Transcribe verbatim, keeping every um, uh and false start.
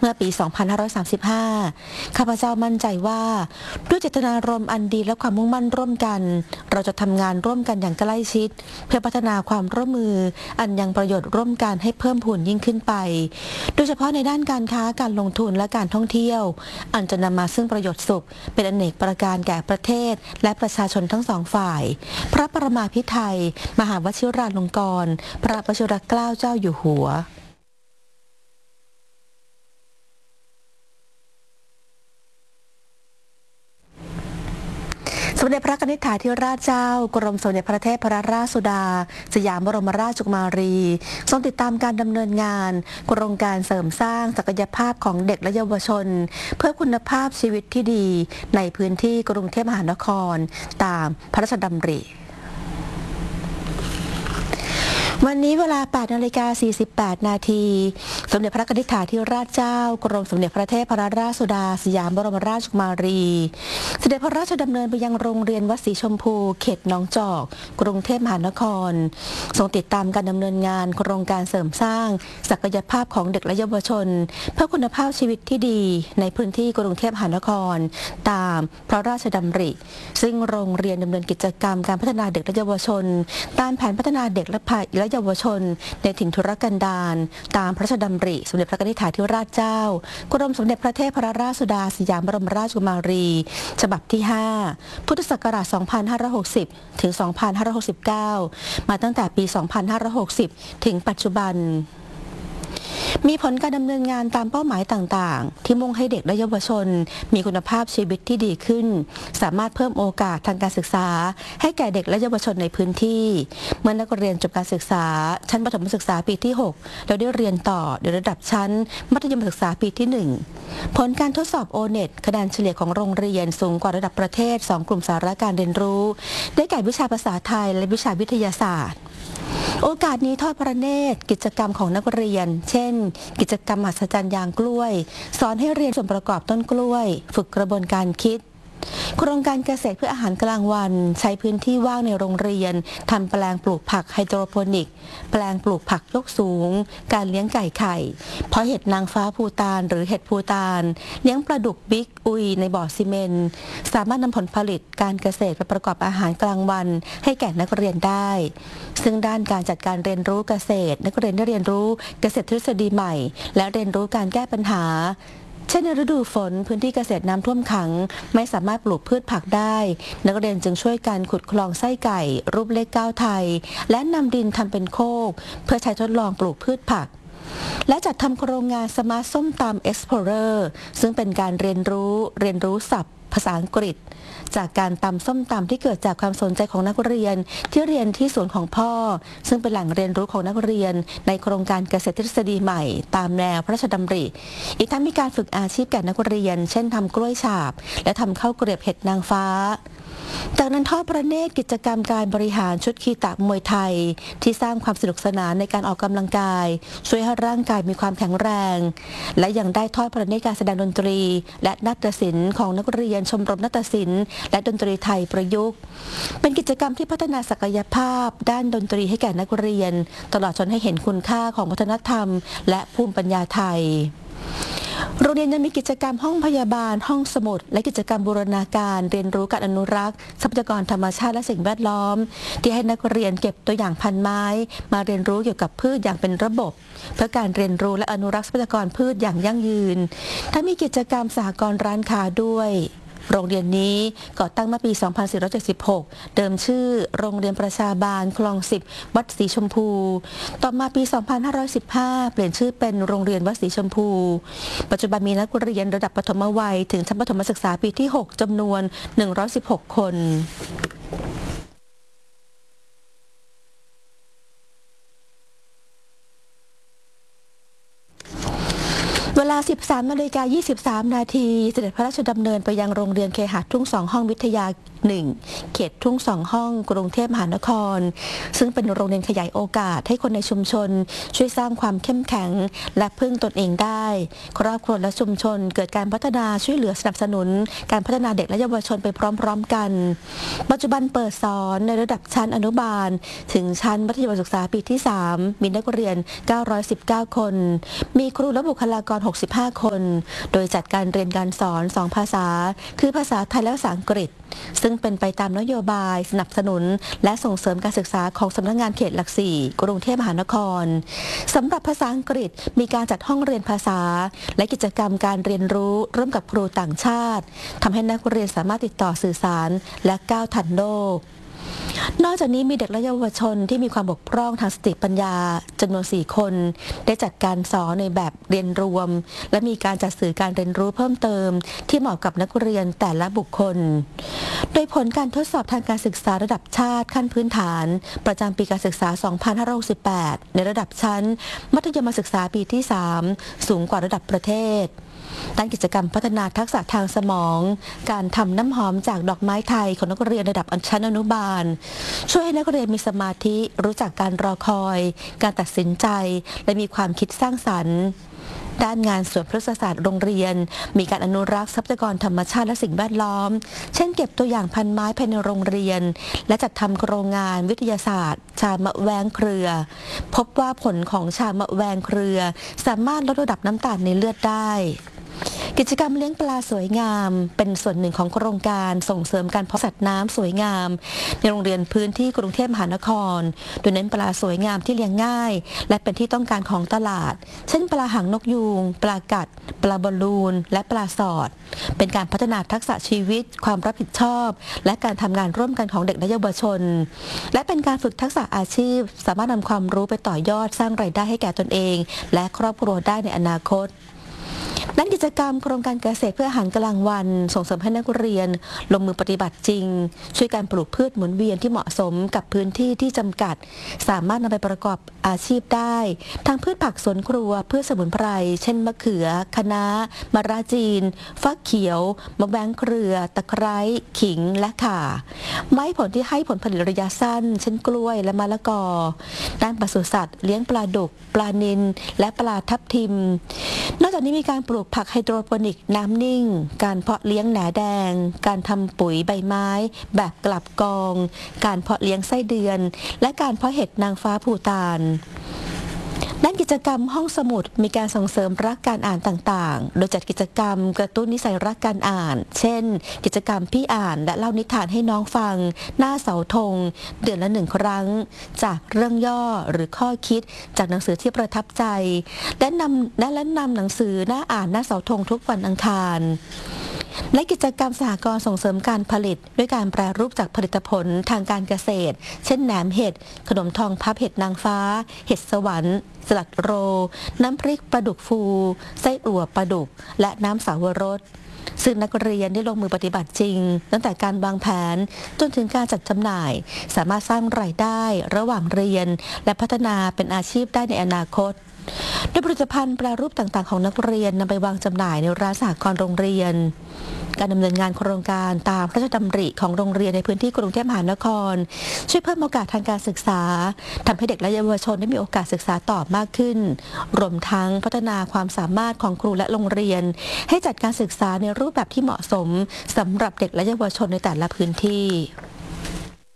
มื่อปี สองพันห้าร้อยสามสิบห้า ข้าพเจ้ามั่นใจว่าด้วยเจตนารมณ์อันดีและความมุ่งมั่นร่วมกันเราจะทำงานร่วมกันอย่างใกล้ชิดเพื่อพัฒนาความร่วมมืออันยังประโยชน์ร่วมกันให้เพิ่มพูนยิ่งขึ้นไปโดยเฉพาะในด้านการค้าการลงทุนและการท่องเที่ยวอันจะนำมาซึ่งประโยชน์สุขเป็นอเนกประการแก่ประเทศและประชาชนทั้งสองฝ่ายพระประมาภิไธยมหาวชิราลงกรณ์พระวชิรเกล้าเจ้าอยู่หัวสมเด็จพระนิธิถาธิราชเจ้ากรมสมเด็จพระเทพรัตนราชสุดาสยามบรมราชกุมารีทรงติดตามการดำเนินงานโครงการเสริมสร้างศักยภาพของเด็กและเยาวชนเพื่อคุณภาพชีวิตที่ดีในพื้นที่กรุงเทพมหานครตามพระราชดำริวันนี้เวลา แปดนาฬิกาสี่สิบแปด นาทีสมเด็จพระนิธิถาธิราชเจ้ากรมสมเด็จพระเทพรัตนราชสุดาสยามบรมราชกุมารีเสด็จพระราชดำเนินไปยังโรงเรียนวัดศรีชมพูเขตหนองจอกกรุงเทพมหานครทรงติดตามการดำเนินงานโครงการเสริมสร้างศักยภาพของเด็กและเยาวชนเพื่อคุณภาพชีวิตที่ดีในพื้นที่กรุงเทพมหานครตามพระราชดำริซึ่งโรงเรียนดำเนินกิจกรรมการพัฒนาเด็กและเยาวชนตามแผนพัฒนาเด็กและเยาวชนในถิ่นทุรกันดารตามพระราชดำริสมเด็จพระนิธิถาธิราชเจ้ากรมสมเด็จพระเทพรัตนราชสุดาสยามบรมราชกุมารีฉบับที่ห้าพุทธศักราช สองพันห้าร้อยหกสิบ ถึง สองพันห้าร้อยหกสิบเก้า มาตั้งแต่ปี สองพันห้าร้อยหกสิบ ถึงปัจจุบันมีผลการดำเนินงานตามเป้าหมายต่างๆที่มุ่งให้เด็กและเยาวชนมีคุณภาพชีวิตที่ดีขึ้นสามารถเพิ่มโอกาสทางการศึกษาให้แก่เด็กและเยาวชนในพื้นที่เมื่อนักเรียนจบการศึกษาชั้นประถมศึกษาปีที่หกแล้วได้เรียนต่อในระดับชั้นมัธยมศึกษาปีที่หนึ่งผลการทดสอบ โอ เน็ต คะแนนเฉลี่ยของโรงเรียนสูงกว่าระดับประเทศสองกลุ่มสาระการเรียนรู้ได้แก่วิชาภาษาไทยและวิชาวิทยาศาสตร์โอกาสนี้ทอดพระเนตรกิจกรรมของนักเรียนเช่นกิจกรรมมหัศจรรย์ยางกล้วยสอนให้เรียนส่วนประกอบต้นกล้วยฝึกกระบวนการคิดโครงการเกษตรเพื่ออาหารกลางวันใช้พื้นที่ว่างในโรงเรียนทำแปลงปลูกผักไฮโดรโปนิกแปลงปลูกผักยกสูงการเลี้ยงไก่ไข่เพราะเห็ดนางฟ้าภูฏานหรือเห็ดภูฏานเลี้ยงปลาดุกบิ๊กอุยในบ่อซีเมนต์สามารถนำผลผลิตการเกษตรไปประกอบอาหารกลางวันให้แก่นักเรียนได้ซึ่งด้านการจัดการเรียนรู้เกษตรนักเรียนได้เรียนรู้เกษตรทฤษฎีใหม่และเรียนรู้การแก้ปัญหาเช่นในฤดูฝนพื้นที่เกษตรน้ำท่วมขังไม่สามารถปลูกพืชผักได้นักเรียนจึงช่วยกันขุดคลองไส้ไก่รูปเลขเก้าไทยและนำดินทำเป็นโคกเพื่อใช้ทดลองปลูกพืชผักและจัดทำโครงงานสมาร์ทส้มตำ Explorer ซึ่งเป็นการเรียนรู้เรียนรู้ศัพท์ภาษาอังกฤษจากการตำส้มตำที่เกิดจากความสนใจของนักเรียนที่เรียนที่ศูนย์ของพ่อซึ่งเป็นแหล่งเรียนรู้ของนักเรียนในโครงการเกษตรทฤษฎีใหม่ตามแนวพระราชดำริอีกทั้งมีการฝึกอาชีพแก่นักเรียนเช่นทำกล้วยฉาบและทำข้าวเกรียบเห็ดนางฟ้าจากนั้นทอดพระเนตรกิจกรรมการบริหารชุดคีตะมวยไทยที่สร้างความสนุกสนานในการออกกำลังกายช่วยให้ร่างกายมีความแข็งแรงและยังได้ทอดพระเนตรการแสดงดนตรีและนาฏศิลป์ของนักเรียนชมรมนาฏศิลป์และดนตรีไทยประยุกต์เป็นกิจกรรมที่พัฒนาศักยภาพด้านดนตรีให้แก่นักเรียนตลอดจนให้เห็นคุณค่าของวัฒนธรรมและภูมิปัญญาไทยโรงเรียนยังมีกิจกรรมห้องพยาบาลห้องสมุดและกิจกรรมบูรณาการเรียนรู้การอนุรักษ์ทรัพยากรธรรมชาติและสิ่งแวดล้อมที่ให้นักเรียนเก็บตัวอย่างพันธุ์ไม้มาเรียนรู้เกี่ยวกับพืชอย่างเป็นระบบเพื่อการเรียนรู้และอนุรักษ์ทรัพยากรพืชอย่างยั่งยืนทั้งมีกิจกรรมสหกรณ์ร้านค้าด้วยโรงเรียนนี้ก่อตั้งเมื่อปี สองพันสี่ร้อยเจ็ดสิบหก เดิมชื่อโรงเรียนประชาบาลคลองสิบวัดศรีชมพูต่อมาปี สองพันห้าร้อยสิบห้า เปลี่ยนชื่อเป็นโรงเรียนวัดศรีชมพูปัจจุบันมีนักเรียนระดับประถมวัยถึงชั้นประถมศึกษาปีที่หกจำนวนหนึ่งร้อยสิบหกคนเวลา สิบสามนาฬิกายี่สิบสาม นาทีเสด็จพระราชดำเนินไปยังโรงเรียนเคหะทุ่งสองห้องวิทยาหนึ่งเขตทุ่งสองห้องกรุงเทพมหานครซึ่งเป็นโรงเรียนขยายโอกาสให้คนในชุมชนช่วยสร้างความเข้มแข็งและพึ่งตนเองได้ครอบครัวและชุมชนเกิดการพัฒนาช่วยเหลือสนับสนุนการพัฒนาเด็กและเยาวชนไปพร้อมๆกันปัจจุบันเปิดสอนในระดับชั้นอนุบาลถึงชั้นมัธยมศึกษาปีที่สามมีนักเรียนเก้าร้อยสิบเก้าคนมีครูและบุคลากรหกสิบห้าคนโดยจัดการเรียนการสอนสองภาษาคือภาษาไทยและภาษาอังกฤษซึ่งเป็นไปตามนโยบายสนับสนุนและส่งเสริมการศึกษาของสำนักงานเขตหลักสี่กรุงเทพมหานครสำหรับภาษาอังกฤษมีการจัดห้องเรียนภาษาและกิจกรรมการเรียนรู้ร่วมกับครูต่างชาติทำให้นักเรียนสามารถติดต่อสื่อสารและก้าวทันโลกนอกจากนี้มีเด็กและเยาวชนที่มีความบกพร่องทางสติปัญญาจำนวนสี่คนได้จัดการสอนในแบบเรียนรวมและมีการจัดสื่อการเรียนรู้เพิ่มเติมที่เหมาะกับนักเรียนแต่ละบุคคลโดยผลการทดสอบทางการศึกษาระดับชาติขั้นพื้นฐานประจำปีการศึกษา สองพันห้าร้อยหกสิบแปด ในระดับชั้นมัธยมศึกษาปีที่ สาม สูงกว่าระดับประเทศด้านกิจกรรมพัฒนาทักษะทางสมองการทำน้ำหอมจากดอกไม้ไทยของนักเรียนระดับชั้นอนุบาลช่วยให้นักเรียนมีสมาธิรู้จักการรอคอยการตัดสินใจและมีความคิดสร้างสรรค์ด้านงานสวนพฤกษศาสตร์โรงเรียนมีการอนุรักษ์ทรัพยากรธรรมชาติและสิ่งแวดล้อมเช่นเก็บตัวอย่างพันไม้ภายในโรงเรียนและจัดทำโครงงานวิทยาศาสตร์ชามะแวงเครือพบว่าผลของชามะแวงเครือสามารถลดระดับน้ำตาลในเลือดได้กิจกรรมเลี้ยงปลาสวยงามเป็นส่วนหนึ่งของโครงการส่งเสริมการเพาะสัตว์น้ำสวยงามในโรงเรียนพื้นที่กรุงเทพมหานครโดยเน้นปลาสวยงามที่เลี้ยงง่ายและเป็นที่ต้องการของตลาดเช่นปลาหางนกยูงปลากัดปลาบอลลูนและปลาสอดเป็นการพัฒนาทักษะชีวิตความรับผิดชอบและการทำงานร่วมกันของเด็กและเยาวชนและเป็นการฝึกทักษะอาชีพสามารถนำความรู้ไปต่อยอดสร้างรายได้ให้แก่ตนเองและครอบครัวได้ในอนาคตด้านกิจกรรมโครงการเกษตรเพื่ออาหารกลางวันส่งเสริมให้นักเรียนลงมือปฏิบัติจริงช่วยการปลูกพืชหมุนเวียนที่เหมาะสมกับพื้นที่ที่จำกัดสามารถนำไปประกอบอาชีพได้ทั้งพืชผักสวนครัวพืชสมุนไพรเช่นมะเขือคะน้ามะระจีนฟักเขียวมะแวงเครือตะไคร้ขิงและข่าไม้ผลที่ให้ผลผลิตระยะสั้นเช่นกล้วยและมะละกอด้านปศุสัตว์เลี้ยงปลาดุกปลานิลและปลาทับทิมนอกจากนี้มีการปลูกผักไฮโดรโปนิกน้ำนิ่งการเพาะเลี้ยงแหนแดงการทำปุ๋ยใบไม้แบบกลับกองการเพาะเลี้ยงไส้เดือนและการเพาะเห็ดนางฟ้าภูฏานด้านกิจกรรมห้องสมุดมีการส่งเสริมรักการอ่านต่างๆโดยจัดกิจกรรมกระตุ้นนิสัยรักการอ่านเช่นกิจกรรมพี่อ่านและเล่านิทานให้น้องฟังหน้าเสาธงเดือนละหนึ่งครั้งจากเรื่องย่อหรือข้อคิดจากหนังสือที่ประทับใจและนำและนำหนังสือหน้าอ่านหน้าเสาธงทุกวันอังคารและกิจกรรมสหกรณ์ส่งเสริมการผลิตด้วยการแปรรูปจากผลิตผลทางการเกษตรเช่นแหนมเห็ดขนมทองพับเห็ดนางฟ้าเห็ดสวรรค์สลัดโรน้ำพริกปลาดุกฟูไส้อั่วปลาดุกและน้ำสาวรสซึ่งนักเรียนได้ลงมือปฏิบัติจริงตั้งแต่การวางแผนจนถึงการจัดจำหน่ายสามารถสร้างรายได้ระหว่างเรียนและพัฒนาเป็นอาชีพได้ในอนาคตโดยผลิตภัณฑ์แปรรูปต่างๆของนักเรียนนำไปวางจำหน่ายในร้านสหกรณ์โรงเรียนการดำเนินงานโครงการตามพระราชดำริของโรงเรียนในพื้นที่กรุงเทพมหานครช่วยเพิ่มโอกาสทางการศึกษาทำให้เด็กและเยาวชนได้มีโอกาสศึกษาต่อมากขึ้นรวมทั้งพัฒนาความสามารถของครูและโรงเรียนให้จัดการศึกษาในรูปแบบที่เหมาะสมสำหรับเด็กและเยาวชนในแต่ละพื้นที่